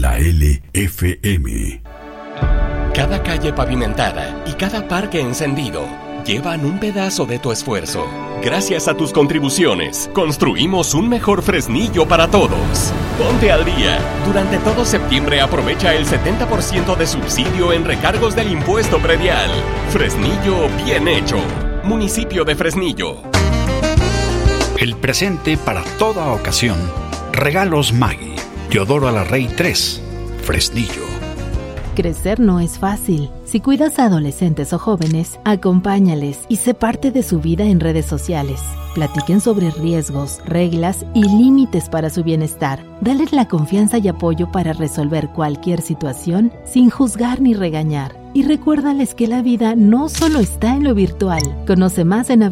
La LFM. Cada calle pavimentada y cada parque encendido llevan un pedazo de tu esfuerzo. Gracias a tus contribuciones, construimos un mejor Fresnillo para todos. Ponte al día. Durante todo septiembre aprovecha el 70% de subsidio en recargos del impuesto predial. Fresnillo bien hecho. Municipio de Fresnillo. El presente para toda ocasión. Regalos Maggi. Teodoro Alarrey 3. Fresnillo. Crecer no es fácil. Si cuidas a adolescentes o jóvenes, acompáñales y sé parte de su vida en redes sociales. Platiquen sobre riesgos, reglas y límites para su bienestar. Dales la confianza y apoyo para resolver cualquier situación sin juzgar ni regañar. Y recuérdales que la vida no solo está en lo virtual. Conoce más en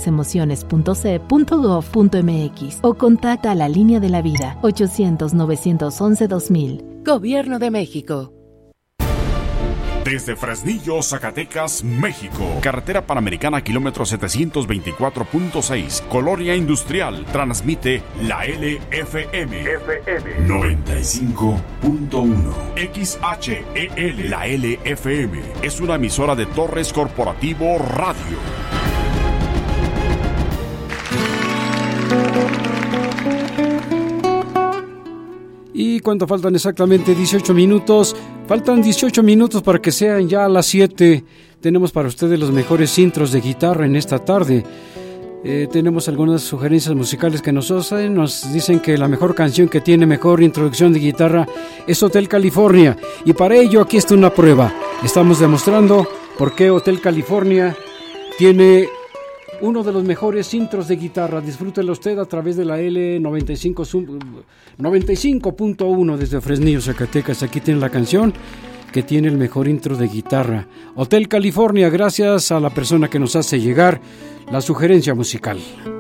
abcdelasemociones.ce.gov.mx o contacta a la Línea de la Vida 800-911-2000. Gobierno de México. Desde Fresnillo, Zacatecas, México. Carretera Panamericana, kilómetro 724.6. Colonia Industrial. Transmite la LFM. 95.1. XHEL. La LFM. Es una emisora de Torres Corporativo Radio. ¿Y cuánto faltan exactamente? 18 minutos. Faltan 18 minutos para que sean ya las 7. Tenemos para ustedes los mejores intros de guitarra en esta tarde. Tenemos algunas sugerencias musicales que nos hacen. Nos dicen que la mejor canción que tiene mejor introducción de guitarra es Hotel California. Y para ello aquí está una prueba. Estamos demostrando por qué Hotel California tiene uno de los mejores intros de guitarra. Disfrútelo usted a través de la L95.1 desde Fresnillo, Zacatecas. Aquí tiene la canción que tiene el mejor intro de guitarra. Hotel California, gracias a la persona que nos hace llegar la sugerencia musical.